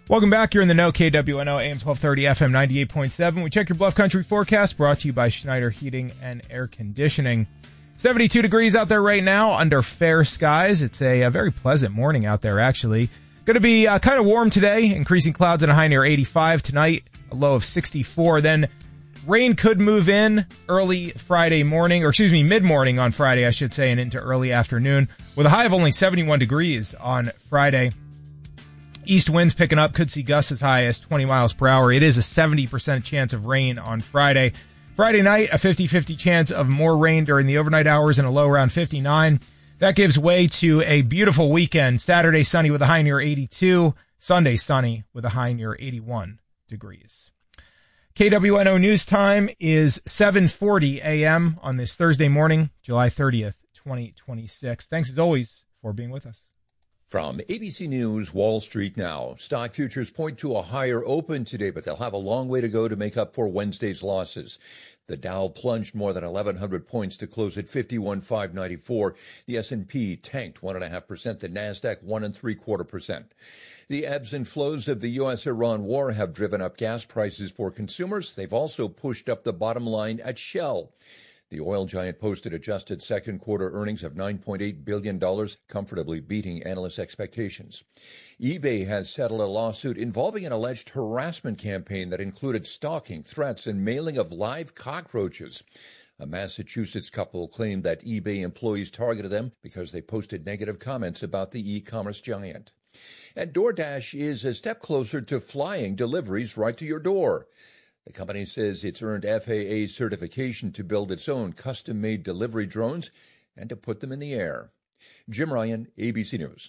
Welcome back. You're in the know. KWNO AM 1230 FM 98.7. We check your Bluff Country forecast, brought to you by Schneider Heating and Air Conditioning. 72 degrees out there right now under fair skies. It's a very pleasant morning out there, actually. Going to be kind of warm today, increasing clouds at a high near 85 tonight, a low of 64. Then rain could move in early Friday morning, or mid-morning on Friday, I should say, and into early afternoon, with a high of only 71 degrees on Friday. East winds picking up, could see gusts as high as 20 miles per hour. It is a 70% chance of rain on Friday. Friday night, a 50-50 chance of more rain during the overnight hours and a low around 59. That gives way to a beautiful weekend. Saturday, sunny with a high near 82. Sunday, sunny with a high near 81 degrees. KWNO News Time is 7:40 a.m. on this Thursday morning, July 30th, 2026. Thanks, as always, for being with us. From ABC News, Wall Street now. Stock futures point to a higher open today, but they'll have a long way to go to make up for Wednesday's losses. The Dow plunged more than 1,100 points to close at 51,594. The S&P tanked 1.5%. The Nasdaq 1.75%. The ebbs and flows of the U.S.-Iran war have driven up gas prices for consumers. They've also pushed up the bottom line at Shell. The oil giant posted adjusted second quarter earnings of $9.8 billion, comfortably beating analysts' expectations. eBay has settled a lawsuit involving an alleged harassment campaign that included stalking, threats, and mailing of live cockroaches. A Massachusetts couple claimed that eBay employees targeted them because they posted negative comments about the e-commerce giant. And DoorDash is a step closer to flying deliveries right to your door. The company says it's earned FAA certification to build its own custom-made delivery drones and to put them in the air. Jim Ryan, ABC News.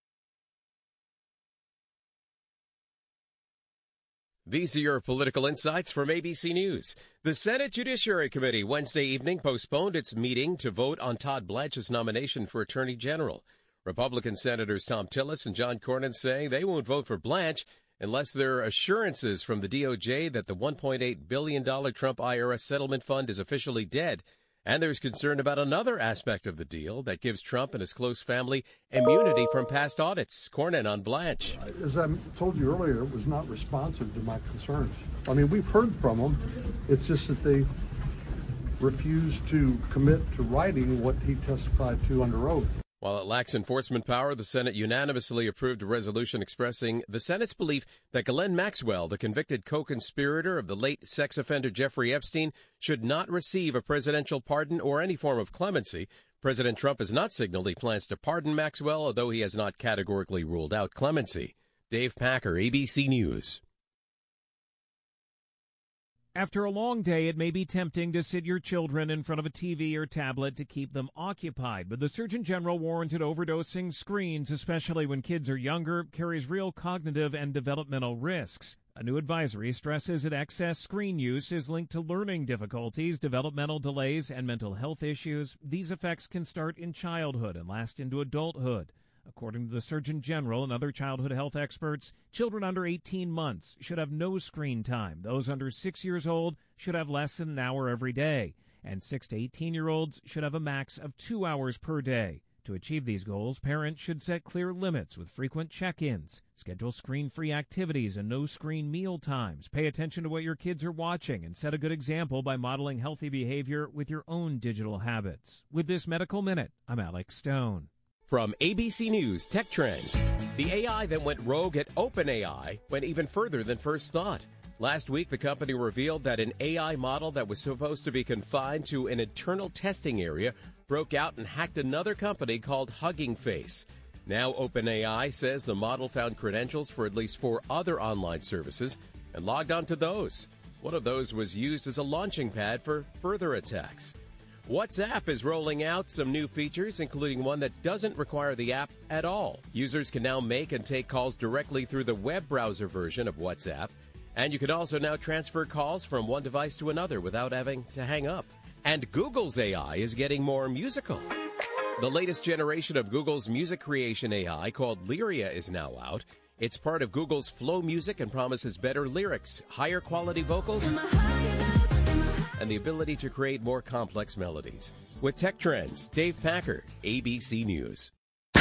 These are your political insights from ABC News. The Senate Judiciary Committee Wednesday evening postponed its meeting to vote on Todd Blanche's nomination for Attorney General. Republican Senators Tom Tillis and John Cornyn saying they won't vote for Blanche unless there are assurances from the DOJ that the $1.8 billion Trump IRS settlement fund is officially dead. And there's concern about another aspect of the deal that gives Trump and his close family immunity from past audits. Cornyn on Blanche. As I told you earlier, it was not responsive to my concerns. I mean, we've heard from them. It's just that they refused to commit to writing what he testified to under oath. While it lacks enforcement power, the Senate unanimously approved a resolution expressing the Senate's belief that Ghislaine Maxwell, the convicted co-conspirator of the late sex offender Jeffrey Epstein, should not receive a presidential pardon or any form of clemency. President Trump has not signaled he plans to pardon Maxwell, although he has not categorically ruled out clemency. Dave Packer, ABC News. After a long day, it may be tempting to sit your children in front of a TV or tablet to keep them occupied, but the Surgeon General warns that overdosing screens, especially when kids are younger, carries real cognitive and developmental risks. A new advisory stresses that excess screen use is linked to learning difficulties, developmental delays, and mental health issues. These effects can start in childhood and last into adulthood. According to the Surgeon General and other childhood health experts, children under 18 months should have no screen time. Those under 6 years old should have less than an hour every day. And 6 to 18-year-olds should have a max of 2 hours per day. To achieve these goals, parents should set clear limits with frequent check-ins, schedule screen-free activities and no-screen meal times, pay attention to what your kids are watching, and set a good example by modeling healthy behavior with your own digital habits. With this Medical Minute, I'm Alex Stone. From ABC News Tech Trends, the AI that went rogue at OpenAI went even further than first thought. Last week, the company revealed that an AI model that was supposed to be confined to an internal testing area broke out and hacked another company called Hugging Face. Now, OpenAI says the model found credentials for at least 4 other online services and logged onto those. One of those was used as a launching pad for further attacks. WhatsApp is rolling out some new features, including one that doesn't require the app at all. Users can now make and take calls directly through the web browser version of WhatsApp. And you can also now transfer calls from one device to another without having to hang up. And Google's AI is getting more musical. The latest generation of Google's music creation AI, called Lyria, is now out. It's part of Google's Flow Music and promises better lyrics, higher quality vocals, and the ability to create more complex melodies. With Tech Trends, Dave Packer, ABC News.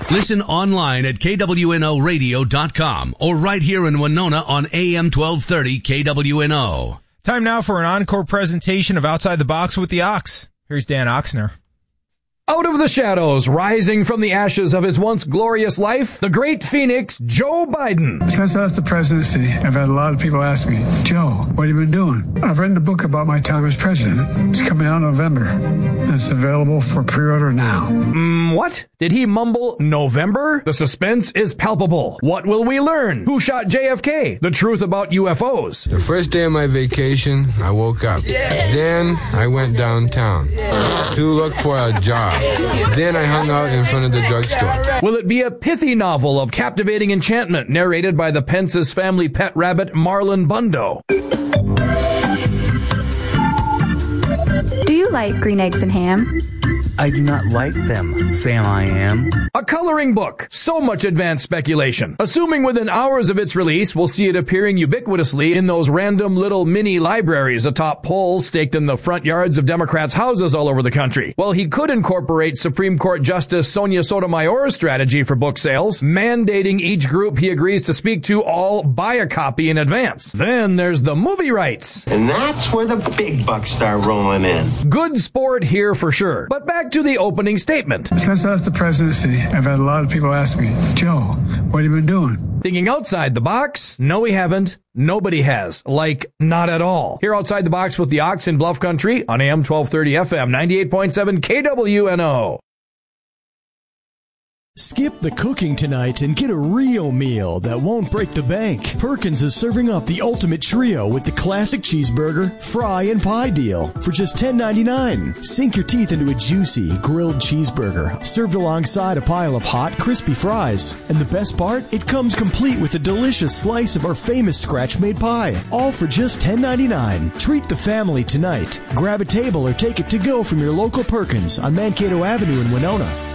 Listen online at KWNOradio.com or right here in Winona on AM 1230 KWNO. Time now for an encore presentation of Outside the Box with the Ox. Here's Dan Oxner. Out of the shadows, rising from the ashes of his once glorious life, the great phoenix, Joe Biden. Since I left the presidency, I've had a lot of people ask me, Joe, what have you been doing? I've written a book about my time as president. It's coming out in November, and it's available for pre-order now. What? Did he mumble November? The suspense is palpable. What will we learn? Who shot JFK? The truth about UFOs. The first day of my vacation, I woke up. Then I went downtown to look for a job. Then I hung out in front of the drugstore. Will it be a pithy novel of captivating enchantment narrated by the Pence's family pet rabbit Marlon Bundo? Do you like green eggs and ham? I do not like them, Sam I am. A coloring book. So much advanced speculation. Assuming within hours of its release, we'll see it appearing ubiquitously in those random little mini libraries atop poles staked in the front yards of Democrats' houses all over the country. Well, he could incorporate Supreme Court Justice Sonia Sotomayor's strategy for book sales, mandating each group he agrees to speak to all buy a copy in advance. Then there's the movie rights. And that's where the big bucks start rolling in. Good sport here for sure. But back to the opening statement. Since I left the presidency, I've had a lot of people ask me, Joe, what have you been doing? Thinking outside the box? No, we haven't. Nobody has. Like, not at all. Here outside the box with the Ox in Bluff Country on AM 1230 FM 98.7 KWNO. Skip the cooking tonight and get a real meal that won't break the bank. Perkins is serving up the ultimate trio with the classic cheeseburger, fry, and pie deal for just $10.99. Sink your teeth into a juicy, grilled cheeseburger served alongside a pile of hot, crispy fries. And the best part? It comes complete with a delicious slice of our famous scratch-made pie. All for just $10.99. Treat the family tonight. Grab a table or take it to go from your local Perkins on Mankato Avenue in Winona.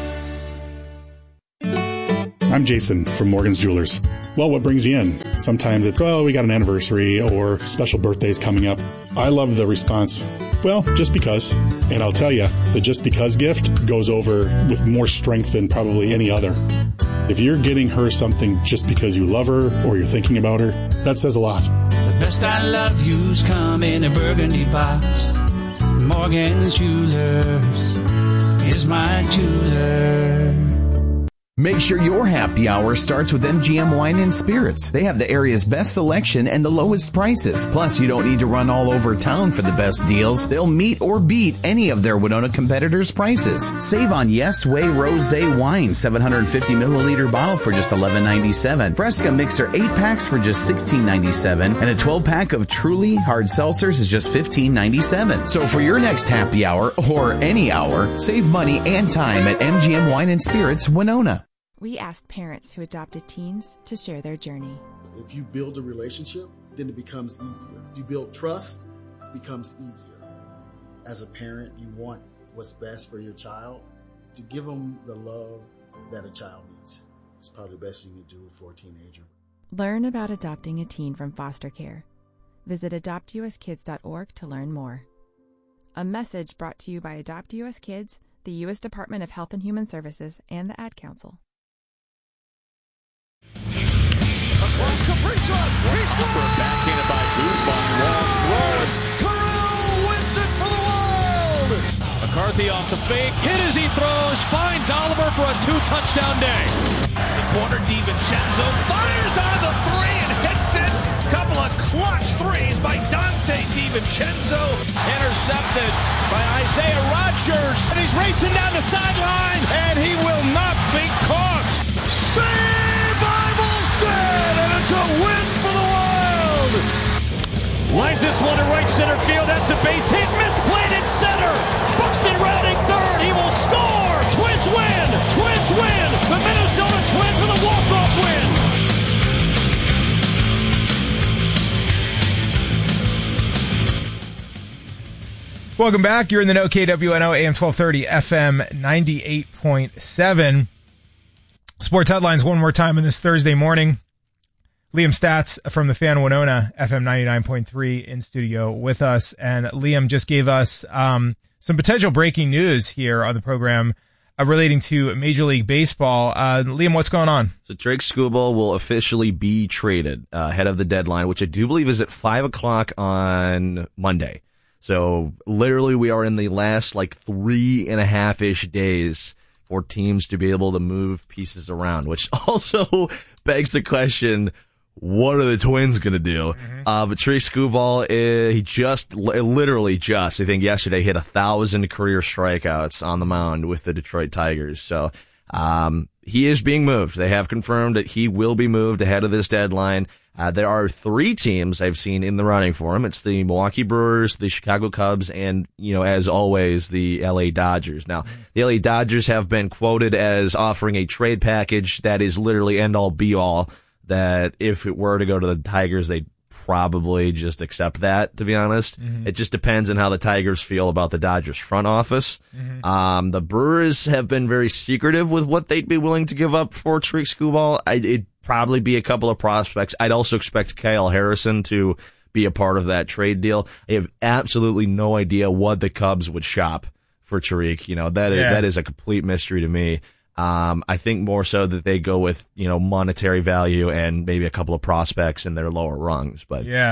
I'm Jason from Morgan's Jewelers. Well, what brings you in? Sometimes it's, well, we got an anniversary or special birthdays coming up. I love the response, well, just because. And I'll tell you, the just because gift goes over with more strength than probably any other. If you're getting her something just because you love her or you're thinking about her, that says a lot. The best I love you's come in a burgundy box. Morgan's Jewelers is my jeweler. Make sure your happy hour starts with MGM Wine and Spirits. They have the area's best selection and the lowest prices. Plus, you don't need to run all over town for the best deals. They'll meet or beat any of their Winona competitors' prices. Save on Yes Way Rosé Wine, 750 milliliter bottle for just $11.97. Fresca Mixer 8-packs for just $16.97. And a 12-pack of Truly Hard Seltzers is just $15.97. So for your next happy hour, or any hour, save money and time at MGM Wine and Spirits, Winona. We asked parents who adopted teens to share their journey. If you build a relationship, then it becomes easier. If you build trust, it becomes easier. As a parent, you want what's best for your child. To give them the love that a child needs. It's probably the best thing you do for a teenager. Learn about adopting a teen from foster care. Visit adoptuskids.org to learn more. A message brought to you by Adopt U.S. Kids, the U.S. Department of Health and Human Services, and the Ad Council. Across Kaprizov, he scores! Backhanded by Guzman, long throw, it's Kirill wins it for the Wild! McCarthy off the fake, hit as he throws, finds Oliver for a 2-touchdown day. The corner, DiVincenzo fires on the three and hits it! Couple of clutch threes by Dante DiVincenzo, intercepted by Isaiah Rodgers, and he's racing down the sideline, and he will not be caught! Save by Volstead, and it's a win for the Wild! Lines this one to right center field, that's a base hit, misplayed in center! Buxton rounding third, he will score! Twins win! Twins win! The Minnesota Twins with a walk-off win! Welcome back. You're in the know, KWNO, AM 1230, FM 98.7. Sports headlines one more time on this Thursday morning. Liam Stats from the Fan Winona, FM 99.3 in studio with us. And Liam just gave us some potential breaking news here on the program relating to Major League Baseball. Liam, what's going on? So Drake Skubal will officially be traded ahead of the deadline, which I do believe is at 5 o'clock on Monday. So literally we are in the last 3.5-ish days for teams to be able to move pieces around, which also begs the question, what are the Twins going to do? But Drake Skubal, he literally I think yesterday, hit 1,000 career strikeouts on the mound with the Detroit Tigers. So he is being moved. They have confirmed that he will be moved ahead of this deadline. There are 3 teams I've seen in the running for him. It's the Milwaukee Brewers, the Chicago Cubs, and, as always, the LA Dodgers. Now, the LA Dodgers have been quoted as offering a trade package that is literally end-all be-all, that if it were to go to the Tigers, they'd probably just accept that, to be honest. It just depends on how the Tigers feel about the Dodgers front office. The Brewers have been very secretive with what they'd be willing to give up for Drake Skubal. It'd probably be a couple of prospects. I'd also expect Kyle Harrison to be a part of that trade deal. I have absolutely no idea what the Cubs would shop for Tariq. That is a complete mystery to me. I think more so that they go with, monetary value and maybe a couple of prospects in their lower rungs. But yeah.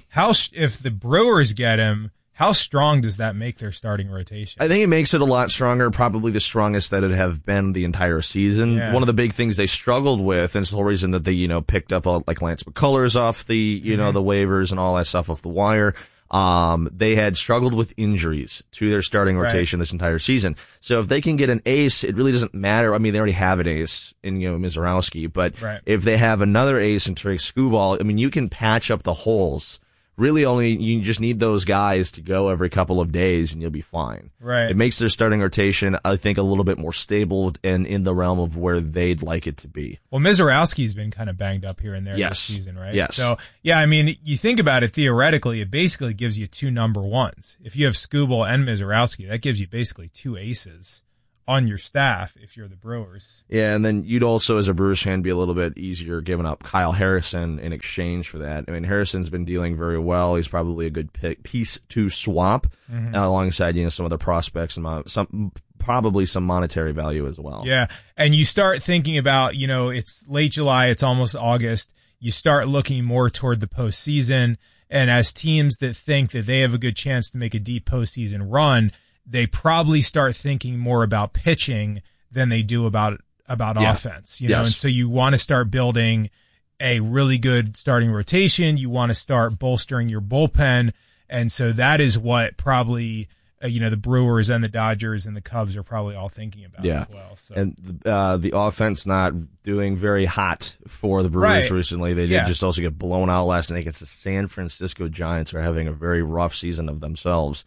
If the Brewers get him, how strong does that make their starting rotation? I think it makes it a lot stronger, probably the strongest that it have been the entire season. Yeah. One of the big things they struggled with, and it's the whole reason that they, picked up Lance McCullers off the, the waivers and all that stuff off the wire. They had struggled with injuries to their starting rotation this entire season. So if they can get an ace, it really doesn't matter. I mean, they already have an ace in, Mizorowski, but if they have another ace in Drake Skubal, you can patch up the holes. Really you just need those guys to go every couple of days and you'll be fine. Right. It makes their starting rotation, I think, a little bit more stable and in the realm of where they'd like it to be. Well, Mizorowski's been kind of banged up here and there this season, right? Yes. So, you think about it theoretically, it basically gives you 2 number ones. If you have Skubal and Mizorowski, that gives you basically 2 aces on your staff if you're the Brewers. Yeah, and then you'd also, as a Brewers fan, be a little bit easier giving up Kyle Harrison in exchange for that. Harrison's been dealing very well. He's probably a good piece to swap alongside, some other prospects and probably some monetary value as well. Yeah, and you start thinking about, it's late July, it's almost August. You start looking more toward the postseason, and as teams that think that they have a good chance to make a deep postseason run, they probably start thinking more about pitching than they do about offense, know, and so you want to start building a really good starting rotation. You want to start bolstering your bullpen. And so that is what probably, the Brewers and the Dodgers and the Cubs are probably all thinking about as well. So. And the offense not doing very hot for the Brewers recently. They did just also get blown out last night against the San Francisco Giants, who are having a very rough season of themselves.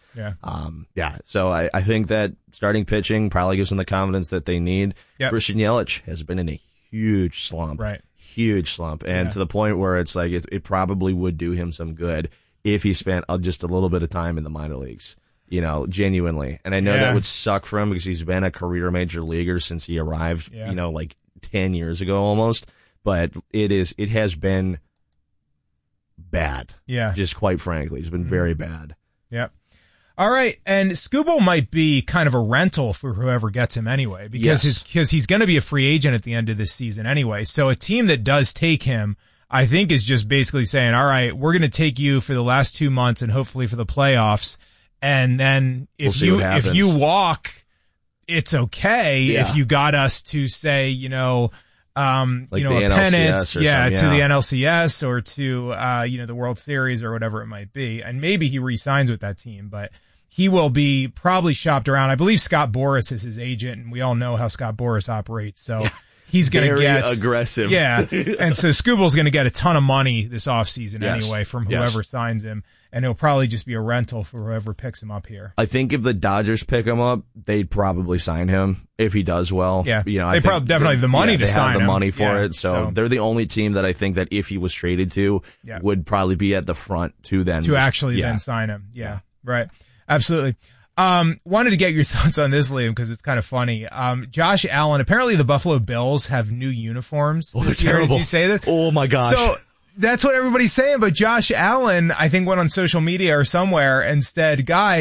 So I think that starting pitching probably gives them the confidence that they need. Christian Yelich has been in a huge slump. Huge slump. And to the point where it's like it probably would do him some good if he spent just a little bit of time in the minor leagues. Genuinely. And I know that would suck for him because he's been a career major leaguer since he arrived, 10 years ago almost. But it has been bad. Yeah. Just quite frankly. It's been very bad. Yep. All right. And Skubal might be kind of a rental for whoever gets him anyway, because he's going to be a free agent at the end of this season anyway. So a team that does take him, I think, is just basically saying, all right, we're going to take you for the last 2 months and hopefully for the playoffs. And then if you walk, it's okay. If you got us to say, a pennant, to the NLCS or to, the World Series or whatever it might be. And maybe he re-signs with that team, but he will be probably shopped around. I believe Scott Boras is his agent, and we all know how Scott Boras operates. So he's going to get aggressive. Yeah. And so Skubal's going to get a ton of money this offseason anyway from whoever signs him. And it'll probably just be a rental for whoever picks him up here. I think if the Dodgers pick him up, they'd probably sign him if he does well. Yeah, they probably definitely have the money to sign him. They have the money for it, so they're the only team that I think that if he was traded to would probably be at the front to then sign him. Yeah, right, absolutely. Wanted to get your thoughts on this, Liam, because it's kind of funny. Josh Allen. Apparently, the Buffalo Bills have new uniforms this year. Terrible. Did you say this? Oh my gosh! So that's what everybody's saying, but Josh Allen, I think, went on social media or somewhere and said, guys,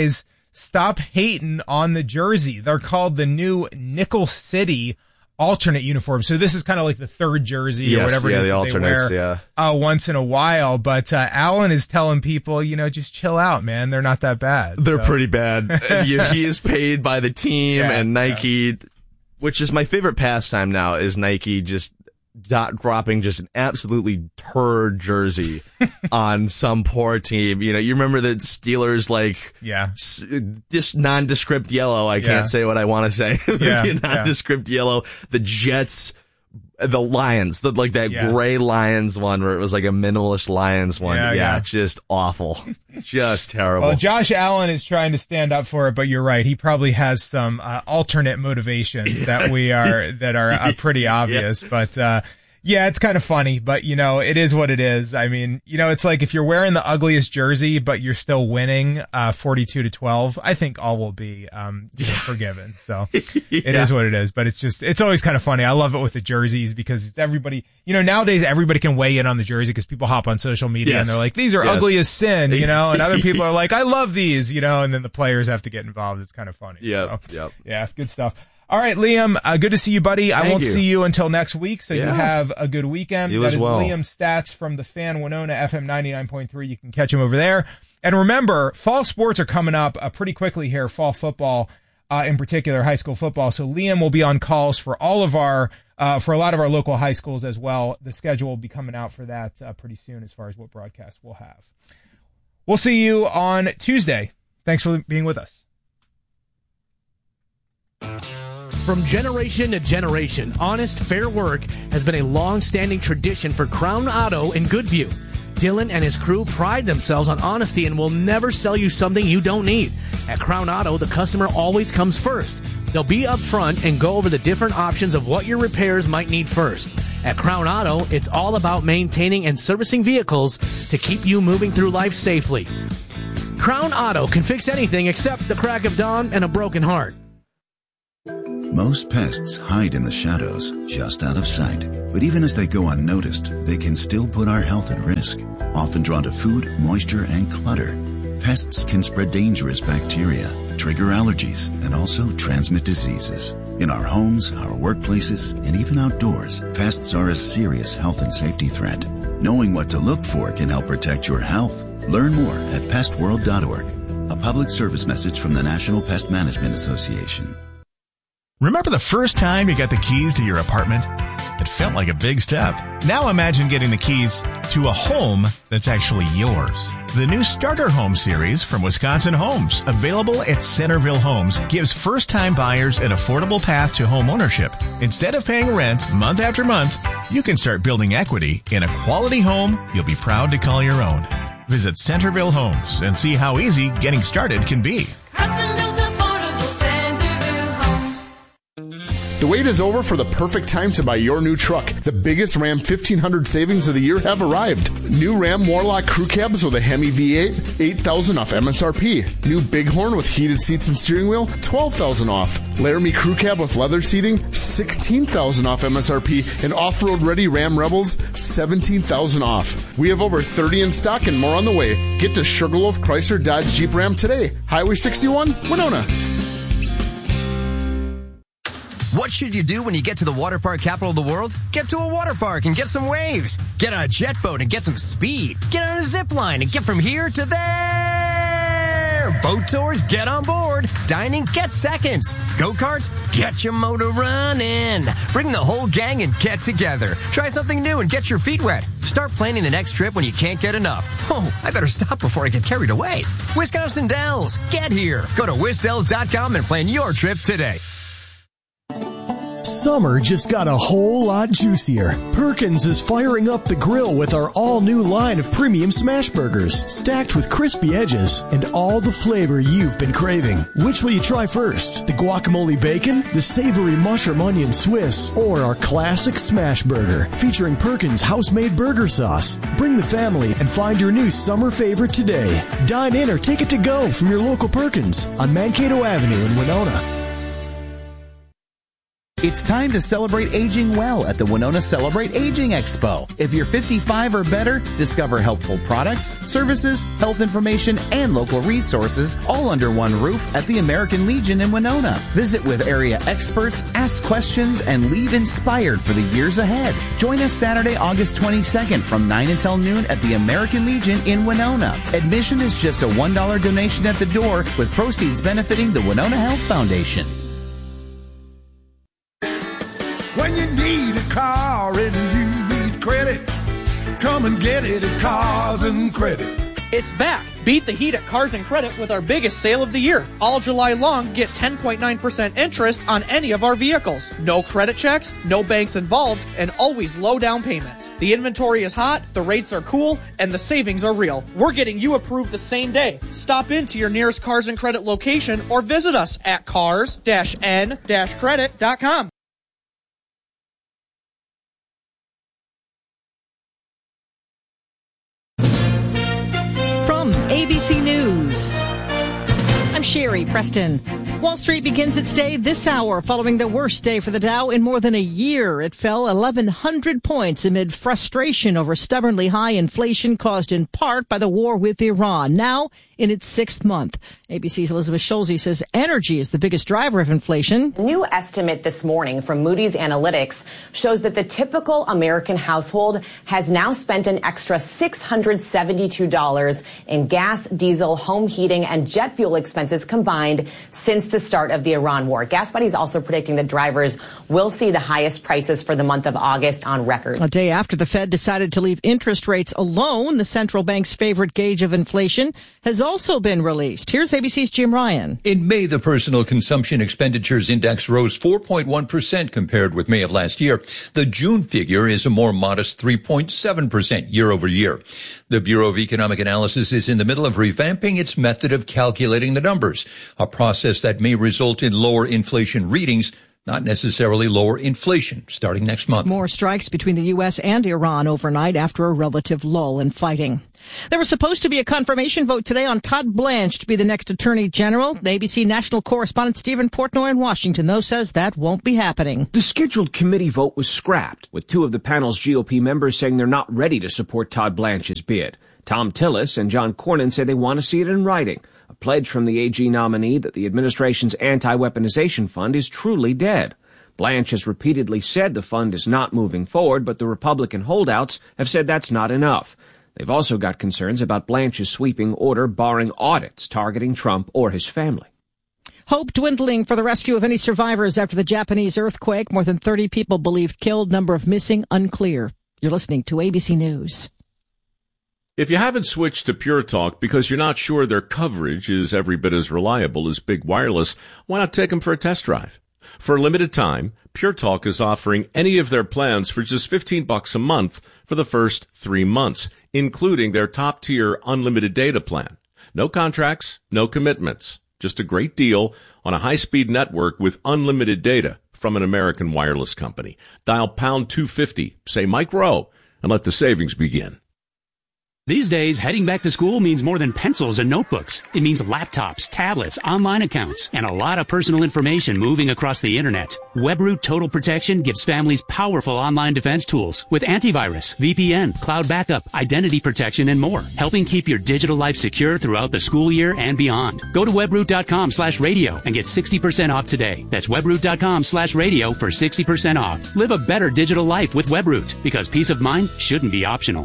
stop hating on the jersey. They're called the new Nickel City alternate uniform. So this is kind of like the third jersey or whatever it is that they wear once in a while. But Allen is telling people, just chill out, man. They're not that bad. They're pretty bad. He is paid by the team and Nike, which is my favorite pastime now, is Nike just dropping just an absolutely turd jersey on some poor team. You remember the Steelers, just nondescript yellow. I can't say what I want to say. Nondescript yellow. The Jets, the Lions, that gray Lions one where it was like a minimalist Lions one. Just awful. Just terrible. Well, Josh Allen is trying to stand up for it, but you're right. He probably has some alternate motivations that are pretty obvious. But it's kind of funny, but it is what it is. I mean, it's like if you're wearing the ugliest jersey, but you're still winning 42-12, I think all will be forgiven. So it is what it is. But it's always kind of funny. I love it with the jerseys because it's everybody, nowadays everybody can weigh in on the jersey because people hop on social media and they're like, these are ugly as sin, and other people are like, I love these, and then the players have to get involved. It's kind of funny. Yeah, good stuff. All right, Liam, good to see you, buddy. I won't see you until next week, so you have a good weekend. You as well. That is Liam Stats from the Fan Winona FM 99.3. You can catch him over there. And remember, fall sports are coming up pretty quickly here, fall football in particular, high school football. So Liam will be on calls for all of for a lot of our local high schools as well. The schedule will be coming out for that pretty soon as far as what broadcast we'll have. We'll see you on Tuesday. Thanks for being with us. From generation to generation, honest, fair work has been a long-standing tradition for Crown Auto in Goodview. Dylan and his crew pride themselves on honesty and will never sell you something you don't need. At Crown Auto, the customer always comes first. They'll be upfront and go over the different options of what your repairs might need first. At Crown Auto, it's all about maintaining and servicing vehicles to keep you moving through life safely. Crown Auto can fix anything except the crack of dawn and a broken heart. Most pests hide in the shadows, just out of sight. But even as they go unnoticed, they can still put our health at risk. Often drawn to food, moisture, and clutter, pests can spread dangerous bacteria, trigger allergies, and also transmit diseases. In our homes, our workplaces, and even outdoors, pests are a serious health and safety threat. Knowing what to look for can help protect your health. Learn more at pestworld.org. A public service message from the National Pest Management Association. Remember the first time you got the keys to your apartment? It felt like a big step. Now imagine getting the keys to a home that's actually yours. The new Starter Home series from Wisconsin Homes, available at Centerville Homes, gives first-time buyers an affordable path to home ownership. Instead of paying rent month after month, you can start building equity in a quality home you'll be proud to call your own. Visit Centerville Homes and see how easy getting started can be. The wait is over for the perfect time to buy your new truck. The biggest Ram 1500 savings of the year have arrived. New Ram Warlock crew cabs with a Hemi V8, $8,000 off MSRP. New Bighorn with heated seats and steering wheel, $12,000 off. Laramie crew cab with leather seating, $16,000 off MSRP. And off-road ready Ram Rebels, $17,000 off. We have over 30 in stock and more on the way. Get to Sugarloaf Chrysler Dodge Jeep Ram today. Highway 61, Winona. What should you do when you get to the water park capital of the world? Get to a water park and get some waves. Get on a jet boat and get some speed. Get on a zip line and get from here to there. Boat tours, get on board. Dining, get seconds. Go-karts, get your motor running. Bring the whole gang and get together. Try something new and get your feet wet. Start planning the next trip when you can't get enough. Oh, I better stop before I get carried away. Wisconsin Dells, get here. Go to wisdells.com and plan your trip today. Summer just got a whole lot juicier. Perkins is firing up the grill with our all-new line of premium smash burgers, stacked with crispy edges and all the flavor you've been craving. Which will you try first? The guacamole bacon, the savory mushroom onion Swiss, or our classic smash burger featuring Perkins house-made burger sauce? Bring the family and find your new summer favorite today. Dine in or take it to go from your local Perkins on Mankato Avenue in Winona. It's time to celebrate aging well at the Winona Celebrate Aging Expo. If you're 55 or better, discover helpful products, services, health information, and local resources all under one roof at the American Legion in Winona. Visit with area experts, ask questions, and leave inspired for the years ahead. Join us Saturday, August 22nd from 9 until noon at the American Legion in Winona. Admission is just a $1 donation at the door, with proceeds benefiting the Winona Health Foundation. When you need a car and you need credit, come and get it at Cars and Credit. It's back. Beat the heat at Cars and Credit with our biggest sale of the year. All July long, get 10.9% interest on any of our vehicles. No credit checks, no banks involved, and always low down payments. The inventory is hot, the rates are cool, and the savings are real. We're getting you approved the same day. Stop into your nearest Cars and Credit location or visit us at cars-n-credit.com. ABC News. I'm Sherry Preston. Wall Street begins its day this hour following the worst day for the Dow in more than a year. It fell 1,100 points amid frustration over stubbornly high inflation caused in part by the war with Iran, now in its 6th month. ABC's Elizabeth Schulze says energy is the biggest driver of inflation. A new estimate this morning from Moody's Analytics shows that the typical American household has now spent an extra $672 in gas, diesel, home heating, and jet fuel expenses combined since the start of the Iran war. GasBuddy is also predicting that drivers will see the highest prices for the month of August on record. A day after the Fed decided to leave interest rates alone, the central bank's favorite gauge of inflation has also been released. Here's ABC's Jim Ryan. In May, the Personal Consumption Expenditures Index rose 4.1% compared with May of last year. The June figure is a more modest 3.7% year over year. The Bureau of Economic Analysis is in the middle of revamping its method of calculating the numbers, a process that may result in lower inflation readings, not necessarily lower inflation, starting next month. More strikes between the U.S. and Iran overnight after a relative lull in fighting. There was supposed to be a confirmation vote today on Todd Blanche to be the next Attorney General. The ABC national correspondent Stephen Portnoy in Washington, though, says that won't be happening. The scheduled committee vote was scrapped, with 2 of the panel's GOP members saying they're not ready to support Todd Blanche's bid. Tom Tillis and John Cornyn say they want to see it in writing, a pledge from the AG nominee that the administration's anti-weaponization fund is truly dead. Blanche has repeatedly said the fund is not moving forward, but the Republican holdouts have said that's not enough. They've also got concerns about Blanche's sweeping order barring audits targeting Trump or his family. Hope dwindling for the rescue of any survivors after the Japanese earthquake. More than 30 people believed killed, number of missing unclear. You're listening to ABC News. If you haven't switched to Pure Talk because you're not sure their coverage is every bit as reliable as Big Wireless, why not take them for a test drive? For a limited time, Pure Talk is offering any of their plans for just $15 a month for the first 3 months, including their top-tier unlimited data plan. No contracts, no commitments. Just a great deal on a high-speed network with unlimited data from an American wireless company. Dial pound 250, say Mike Rowe, and let the savings begin. These days, heading back to school means more than pencils and notebooks. It means laptops, tablets, online accounts, and a lot of personal information moving across the internet. WebRoot Total Protection gives families powerful online defense tools with antivirus, VPN, cloud backup, identity protection, and more, helping keep your digital life secure throughout the school year and beyond. Go to webroot.com/radio and get 60% off today. That's webroot.com/radio for 60% off. Live a better digital life with WebRoot, because peace of mind shouldn't be optional.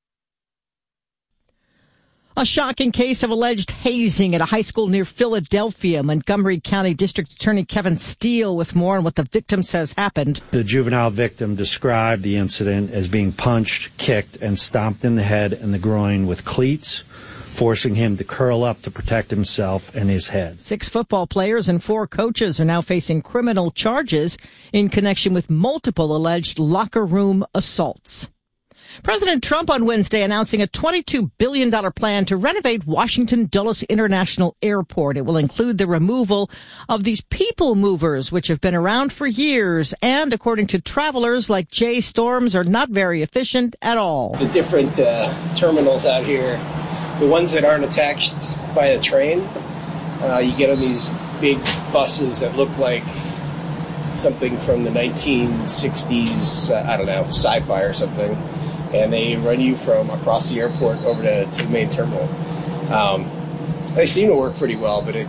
A shocking case of alleged hazing at a high school near Philadelphia. Montgomery County District Attorney Kevin Steele with more on what the victim says happened. The juvenile victim described the incident as being punched, kicked, and stomped in the head and the groin with cleats, forcing him to curl up to protect himself and his head. 6 football players and 4 coaches are now facing criminal charges in connection with multiple alleged locker room assaults. President Trump on Wednesday announcing a $22 billion plan to renovate Washington Dulles International Airport. It will include the removal of these people movers, which have been around for years, and according to travelers like Jay Storms, are not very efficient at all. The different terminals out here, the ones that aren't attached by a train, you get on these big buses that look like something from the 1960s, I don't know, sci-fi or something, and they run you from across the airport over to the main terminal. They seem to work pretty well, but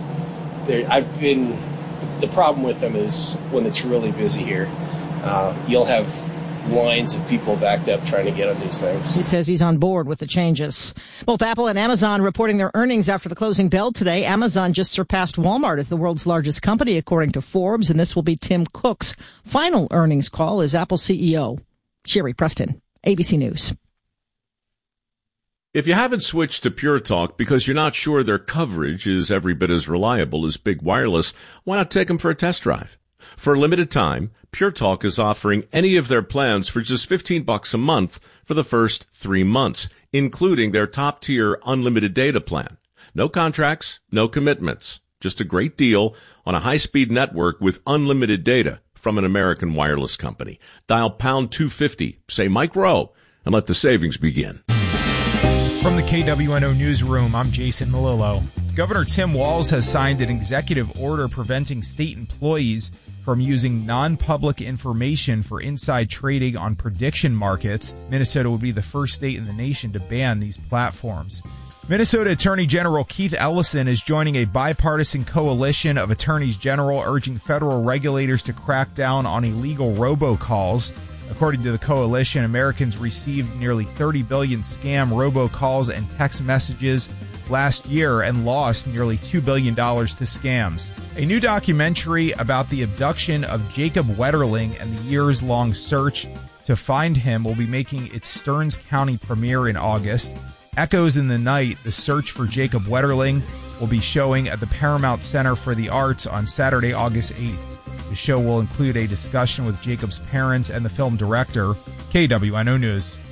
the problem with them is when it's really busy here, you'll have lines of people backed up trying to get on these things. He says he's on board with the changes. Both Apple and Amazon reporting their earnings after the closing bell today. Amazon just surpassed Walmart as the world's largest company, according to Forbes, and this will be Tim Cook's final earnings call as Apple CEO. Sherry Preston, ABC News. If you haven't switched to Pure Talk because you're not sure their coverage is every bit as reliable as Big Wireless, why not take them for a test drive? For a limited time, Pure Talk is offering any of their plans for just $15 a month for the first 3 months, including their top-tier unlimited data plan. No contracts, no commitments, just a great deal on a high-speed network with unlimited data from an American wireless company. Dial pound 250, say Mike Rowe, and let the savings begin. From the KWNO Newsroom, I'm Jason Melillo. Governor Tim Walz has signed an executive order preventing state employees from using non-public information for inside trading on prediction markets. Minnesota would be the first state in the nation to ban these platforms. Minnesota Attorney General Keith Ellison is joining a bipartisan coalition of attorneys general urging federal regulators to crack down on illegal robocalls. According to the coalition, Americans received nearly 30 billion scam robocalls and text messages last year and lost nearly $2 billion to scams. A new documentary about the abduction of Jacob Wetterling and the years-long search to find him will be making its Stearns County premiere in August. Echoes in the Night, the search for Jacob Wetterling, will be showing at the Paramount Center for the Arts on Saturday, August 8th. The show will include a discussion with Jacob's parents and the film director. KWNO News.